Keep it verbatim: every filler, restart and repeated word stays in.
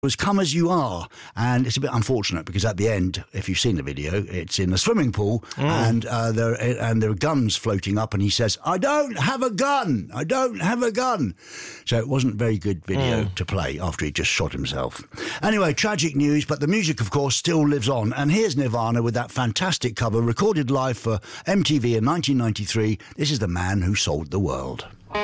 was Come As You Are, and it's a bit unfortunate because at the end, if you've seen the video, it's in a swimming pool mm. and uh, there and there are guns floating up, and he says, "I don't have a gun, I don't have a gun." So it wasn't a very good video mm. to play after he just shot himself. Anyway, tragic news, but the music, of course, still lives on. And here's Nirvana with that fantastic cover recorded live for M T V in nineteen ninety-three. This is The Man Who Sold the World.